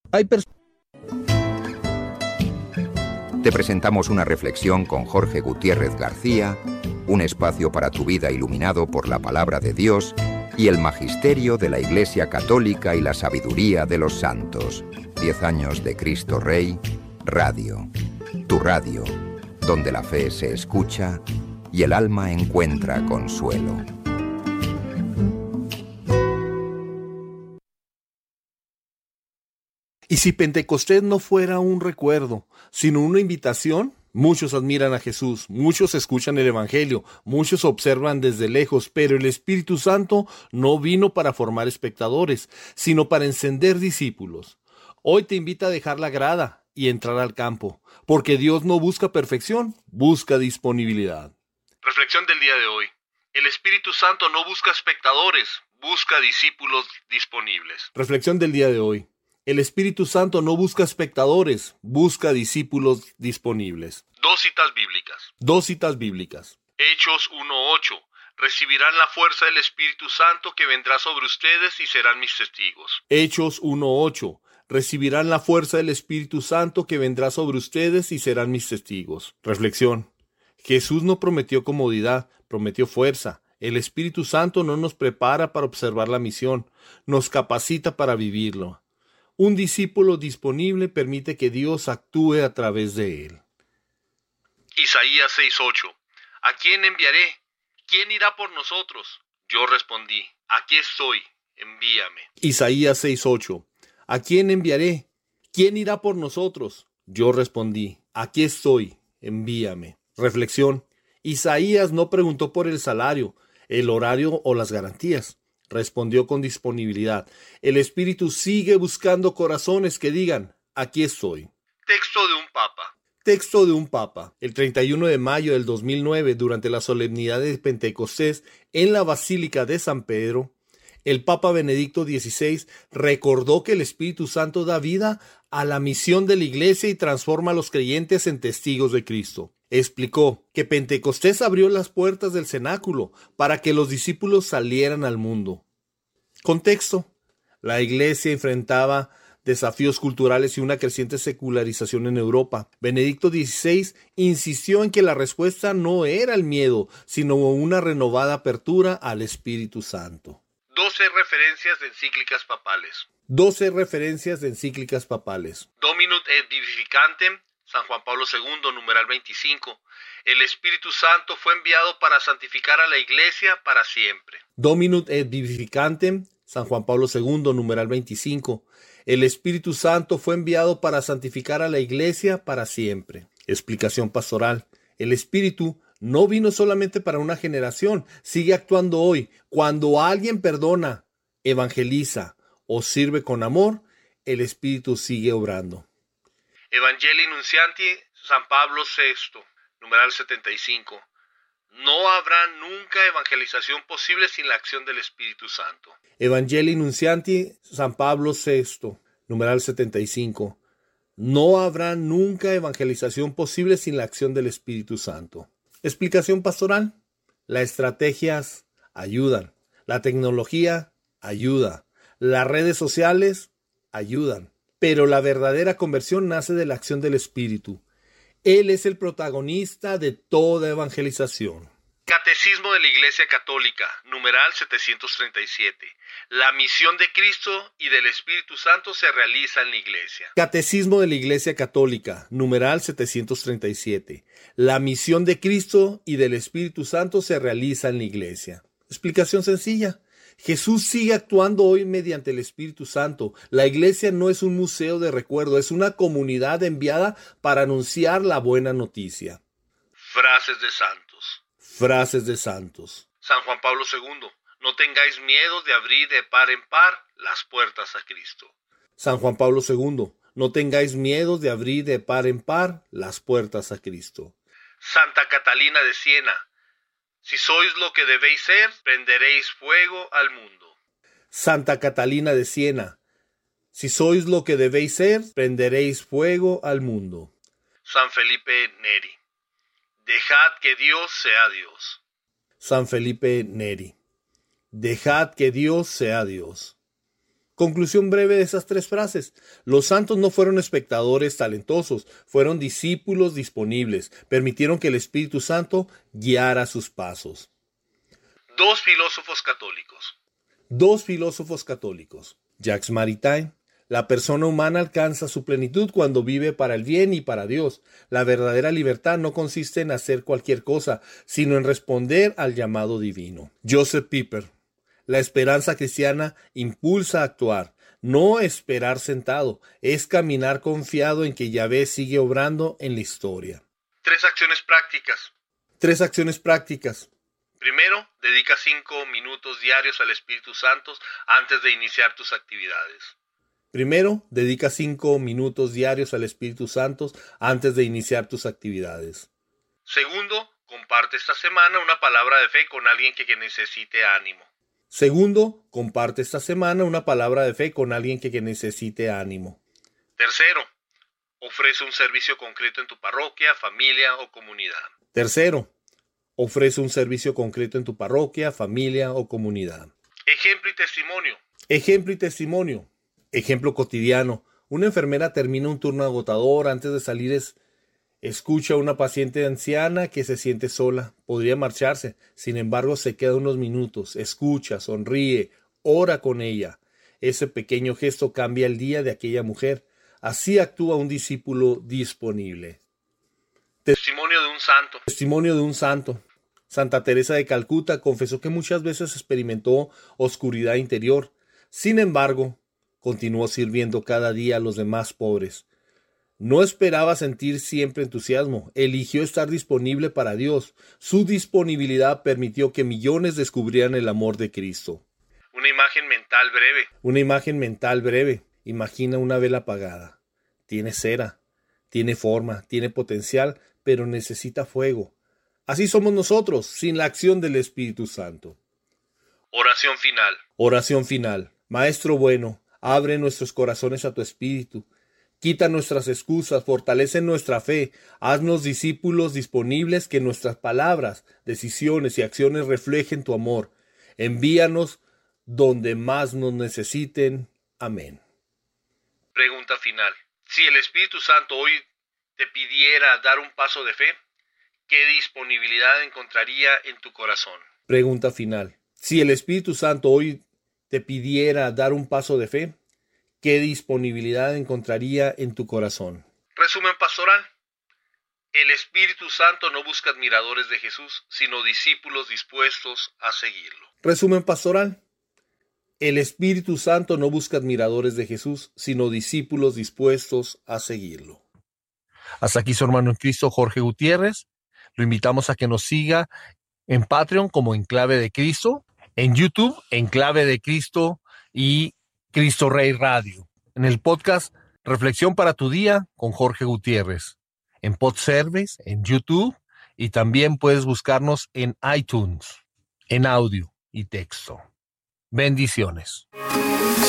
Te presentamos una reflexión con Jorge Gutiérrez García, un espacio para tu vida iluminado por la palabra de Dios y el magisterio de la Iglesia Católica y la sabiduría de los santos. 10 años de Cristo Rey, Radio. Tu radio, donde la fe se escucha y el alma encuentra consuelo. Y si Pentecostés no fuera un recuerdo, sino una invitación, muchos admiran a Jesús, muchos escuchan el Evangelio, muchos observan desde lejos, pero el Espíritu Santo no vino para formar espectadores, sino para encender discípulos. Hoy te invita a dejar la grada y entrar al campo, porque Dios no busca perfección, busca disponibilidad. Reflexión del día de hoy. El Espíritu Santo no busca espectadores, busca discípulos disponibles. Reflexión del día de hoy. El Espíritu Santo no busca espectadores, busca discípulos disponibles. Dos citas bíblicas. Hechos 1:8. Recibirán la fuerza del Espíritu Santo que vendrá sobre ustedes y serán mis testigos. Hechos 1:8. Recibirán la fuerza del Espíritu Santo que vendrá sobre ustedes y serán mis testigos. Reflexión. Jesús no prometió comodidad, prometió fuerza. El Espíritu Santo no nos prepara para observar la misión, nos capacita para vivirlo. Un discípulo disponible permite que Dios actúe a través de él. Isaías 6:8. ¿A quién enviaré? ¿Quién irá por nosotros? Yo respondí, aquí estoy, envíame. Isaías 6:8. ¿A quién enviaré? ¿Quién irá por nosotros? Yo respondí, aquí estoy, envíame. Reflexión. Isaías no preguntó por el salario, el horario o las garantías. Respondió con disponibilidad. El Espíritu sigue buscando corazones que digan, aquí estoy. Texto de un papa. Texto de un papa. El 31 de mayo del 2009, durante la solemnidad de Pentecostés en la Basílica de San Pedro, el Papa Benedicto XVI recordó que el Espíritu Santo da vida a la misión de la Iglesia y transforma a los creyentes en testigos de Cristo. Explicó que Pentecostés abrió las puertas del cenáculo para que los discípulos salieran al mundo. Contexto. La Iglesia enfrentaba desafíos culturales y una creciente secularización en Europa. Benedicto XVI insistió en que la respuesta no era el miedo, sino una renovada apertura al Espíritu Santo. 12 referencias de encíclicas papales. 12 referencias de encíclicas papales. Dominut et Vivificantem, San Juan Pablo II, numeral 25. El Espíritu Santo fue enviado para santificar a la Iglesia para siempre. Dominut et Vivificantem, San Juan Pablo II, numeral 25. El Espíritu Santo fue enviado para santificar a la Iglesia para siempre. Explicación pastoral. El Espíritu no vino solamente para una generación, sigue actuando hoy. Cuando alguien perdona, evangeliza o sirve con amor, el Espíritu sigue obrando. Evangelii Nuntiandi, San Pablo VI, numeral 75. No habrá nunca evangelización posible sin la acción del Espíritu Santo. Evangelii Nuntiandi, San Pablo VI, numeral 75. No habrá nunca evangelización posible sin la acción del Espíritu Santo. Explicación pastoral. Las estrategias ayudan. La tecnología ayuda. Las redes sociales ayudan. Pero la verdadera conversión nace de la acción del Espíritu. Él es el protagonista de toda evangelización. Catecismo de la Iglesia Católica, numeral 737. La misión de Cristo y del Espíritu Santo se realiza en la Iglesia. Catecismo de la Iglesia Católica, numeral 737. La misión de Cristo y del Espíritu Santo se realiza en la Iglesia. Explicación sencilla. Jesús sigue actuando hoy mediante el Espíritu Santo. La Iglesia no es un museo de recuerdo, es una comunidad enviada para anunciar la buena noticia. Frases de santos. Frases de santos. San Juan Pablo II. No tengáis miedo de abrir de par en par las puertas a Cristo. San Juan Pablo II. No tengáis miedo de abrir de par en par las puertas a Cristo. Santa Catalina de Siena. Si sois lo que debéis ser, prenderéis fuego al mundo. Santa Catalina de Siena. Si sois lo que debéis ser, prenderéis fuego al mundo. San Felipe Neri. Dejad que Dios sea Dios. San Felipe Neri. Dejad que Dios sea Dios. Conclusión breve de esas 3 frases. Los santos no fueron espectadores talentosos, fueron discípulos disponibles. Permitieron que el Espíritu Santo guiara sus pasos. 2 filósofos católicos. 2 filósofos católicos. Jacques Maritain. La persona humana alcanza su plenitud cuando vive para el bien y para Dios. La verdadera libertad no consiste en hacer cualquier cosa, sino en responder al llamado divino. Joseph Pieper. La esperanza cristiana impulsa a actuar, no esperar sentado, es caminar confiado en que Yahvé sigue obrando en la historia. 3 acciones prácticas. 3 acciones prácticas. Primero, dedica 5 minutos diarios al Espíritu Santo antes de iniciar tus actividades. Primero, dedica 5 minutos diarios al Espíritu Santo antes de iniciar tus actividades. Segundo, comparte esta semana una palabra de fe con alguien que necesite ánimo. Segundo, comparte esta semana una palabra de fe con alguien que necesite ánimo. Tercero, ofrece un servicio concreto en tu parroquia, familia o comunidad. Tercero, ofrece un servicio concreto en tu parroquia, familia o comunidad. Ejemplo y testimonio. Ejemplo y testimonio. Ejemplo cotidiano. Una enfermera termina un turno agotador. Antes de salir escucha a una paciente anciana que se siente sola. Podría marcharse. Sin embargo, se queda unos minutos. Escucha, sonríe, ora con ella. Ese pequeño gesto cambia el día de aquella mujer. Así actúa un discípulo disponible. Testimonio de un santo. Testimonio de un santo. Santa Teresa de Calcuta confesó que muchas veces experimentó oscuridad interior. Sin embargo, continuó sirviendo cada día a los demás pobres. No esperaba sentir siempre entusiasmo. Eligió estar disponible para Dios. Su disponibilidad permitió que millones descubrieran el amor de Cristo. Una imagen mental breve. Una imagen mental breve. Imagina una vela apagada. Tiene cera, tiene forma, tiene potencial, pero necesita fuego. Así somos nosotros, sin la acción del Espíritu Santo. Oración final. Oración final. Maestro bueno, abre nuestros corazones a tu Espíritu. Quita nuestras excusas, fortalece nuestra fe, haznos discípulos disponibles, que nuestras palabras, decisiones y acciones reflejen tu amor. Envíanos donde más nos necesiten. Amén. Pregunta final. Si el Espíritu Santo hoy te pidiera dar un paso de fe, ¿qué disponibilidad encontraría en tu corazón? Pregunta final. Si el Espíritu Santo hoy te pidiera dar un paso de fe, ¿qué disponibilidad encontraría en tu corazón? Resumen pastoral. El Espíritu Santo no busca admiradores de Jesús, sino discípulos dispuestos a seguirlo. Resumen pastoral. El Espíritu Santo no busca admiradores de Jesús, sino discípulos dispuestos a seguirlo. Hasta aquí su hermano en Cristo, Jorge Gutiérrez. Lo invitamos a que nos siga en Patreon como Enclave de Cristo, en YouTube, Enclave de Cristo y Cristo Rey Radio. En el podcast Reflexión para tu Día con Jorge Gutiérrez. En Podservice, en YouTube, y también puedes buscarnos en iTunes, en audio y texto. Bendiciones.